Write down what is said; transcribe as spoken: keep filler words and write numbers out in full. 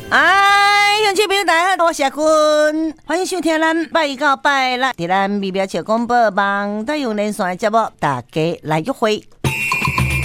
哎，乡亲朋友大家好，我是阿坤，欢迎收听咱拜一到拜六在咱美妙笑广播网台用连线的节目，大家来约会。